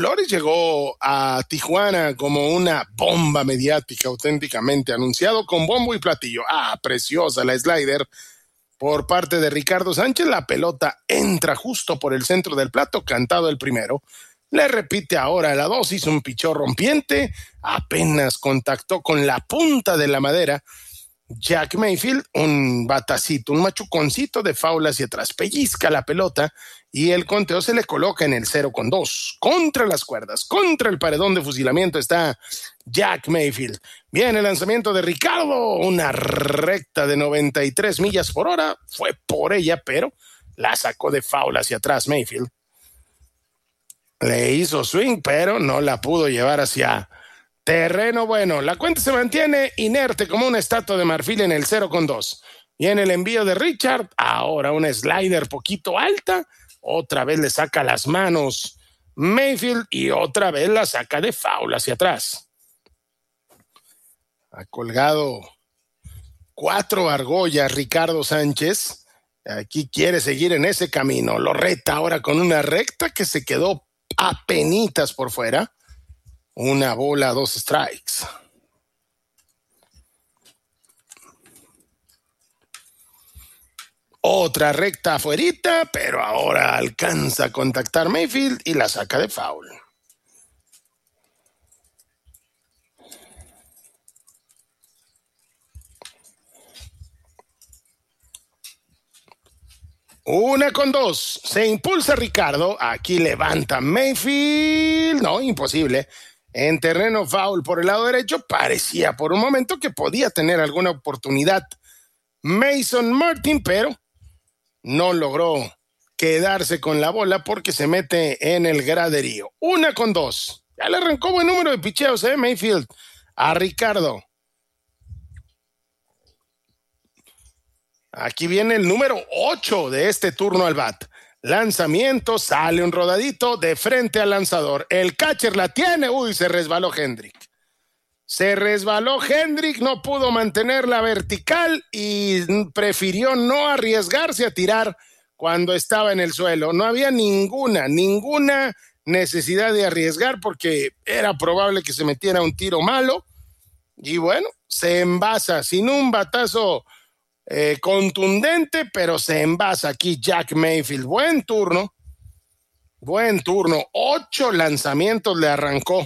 Flores llegó a Tijuana como una bomba mediática auténticamente anunciado con bombo y platillo. Preciosa la slider por parte de Ricardo Sánchez. La pelota entra justo por el centro del plato, cantado el primero. Le repite ahora la dosis, un pichón rompiente. Apenas contactó con la punta de la madera Jack Mayfield, un batacito, un machuconcito de foul hacia atrás. Pellizca la pelota y el conteo se le coloca en el 0-2. Contra las cuerdas, contra el paredón de fusilamiento está Jack Mayfield. Viene el lanzamiento de Ricardo, una recta de 93 millas por hora. Fue por ella, pero la sacó de foul hacia atrás Mayfield. Le hizo swing, pero no la pudo llevar hacia terreno bueno. La cuenta se mantiene inerte como una estatua de marfil en el 0-2. Y en el envío de Richard, ahora una slider poquito alta. Otra vez le saca las manos Mayfield y otra vez la saca de foul hacia atrás. Ha colgado 4 argollas Ricardo Sánchez. Aquí quiere seguir en ese camino. Lo reta ahora con una recta que se quedó apenitas por fuera. Una bola, 2 strikes. Otra recta afuerita, pero ahora alcanza a contactar Mayfield y la saca de foul. Una con 2. Se impulsa Ricardo. Aquí levanta Mayfield. No, imposible. En terreno foul por el lado derecho, parecía por un momento que podía tener alguna oportunidad Mason Martin, pero no logró quedarse con la bola porque se mete en el graderío. 1-2. Ya le arrancó buen número de picheos, Mayfield a Ricardo. Aquí viene el número 8 de este turno al bat. Lanzamiento, sale un rodadito de frente al lanzador. El catcher la tiene. Se resbaló Hendrick. No pudo mantenerla vertical y prefirió no arriesgarse a tirar cuando estaba en el suelo. No había ninguna necesidad de arriesgar porque era probable que se metiera un tiro malo. Y bueno, se envasa sin un batazo contundente, pero se envasa aquí Jack Mayfield. Buen turno. 8 lanzamientos le arrancó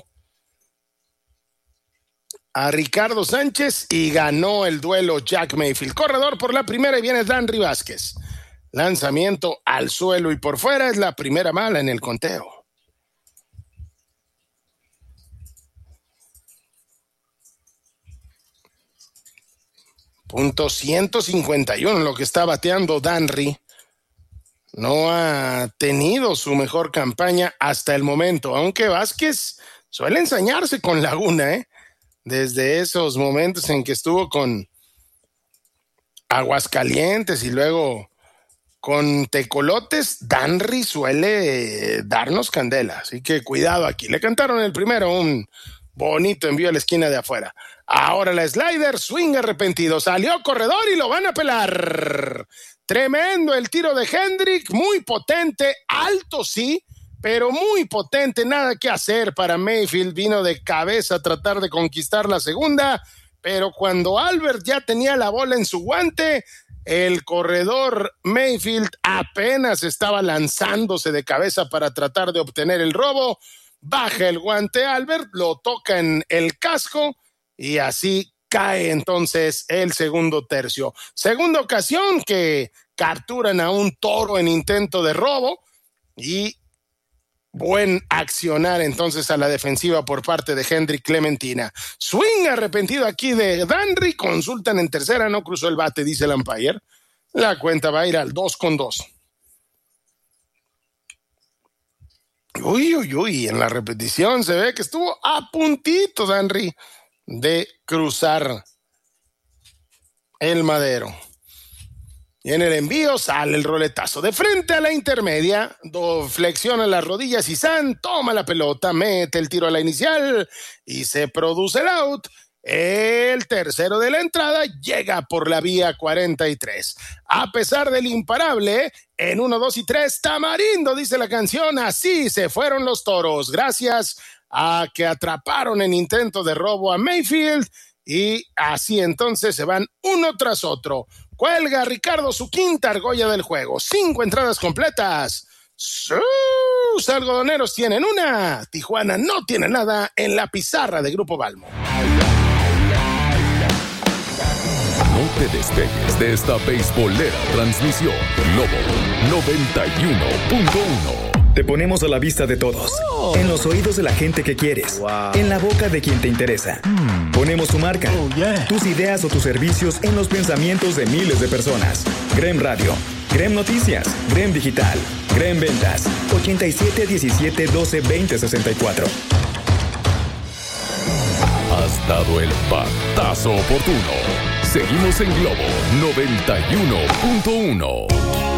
a Ricardo Sánchez y ganó el duelo Jack Mayfield. Corredor por la primera y viene Danry Vázquez. Lanzamiento al suelo y por fuera, es la primera mala en el conteo. .151 lo que está bateando Danry. No ha tenido su mejor campaña hasta el momento, aunque Vázquez suele ensañarse con Laguna, desde esos momentos en que estuvo con Aguascalientes y luego con Tecolotes. Danry suele darnos candela, así que cuidado aquí. Le cantaron el primero un bonito envío a la esquina de afuera. Ahora la slider, swing arrepentido, salió corredor y lo van a pelar. Tremendo el tiro de Hendrick, muy potente, alto sí, pero muy potente, nada que hacer para Mayfield. Vino de cabeza a tratar de conquistar la segunda, pero cuando Albert ya tenía la bola en su guante, el corredor Mayfield apenas estaba lanzándose de cabeza para tratar de obtener el robo. Baja el guante Albert, lo toca en el casco y así cae entonces el segundo tercio. Segunda ocasión que capturan a un toro en intento de robo y buen accionar entonces a la defensiva por parte de Hendrick Clementina. Swing arrepentido aquí de Danry, consultan en tercera, no cruzó el bate, dice el umpire. La cuenta va a ir al 2-2. En la repetición se ve que estuvo a puntito Danry de cruzar el madero. Y en el envío sale el roletazo de frente a la intermedia, flexiona las rodillas y San toma la pelota, mete el tiro a la inicial y se produce el out. El tercero de la entrada llega por la vía 43. A pesar del imparable, en 1, 2 y 3, Tamarindo, dice la canción, así se fueron los toros, gracias a que atraparon en intento de robo a Mayfield, y así entonces se van uno tras otro. Cuelga Ricardo su quinta argolla del juego, 5 entradas completas. Sus algodoneros tienen una, Tijuana no tiene nada en la pizarra de Grupo Balmo. No te despegues de esta beisbolera transmisión. Globo 91.1. Te ponemos a la vista de todos, en los oídos de la gente que quieres, en la boca de quien te interesa. Ponemos tu marca, tus ideas o tus servicios en los pensamientos de miles de personas. Grem Radio, Grem Noticias, Grem Digital, Grem Ventas, 87 17 12 20 64. Has dado el batazo oportuno. Seguimos en Globo 91.1.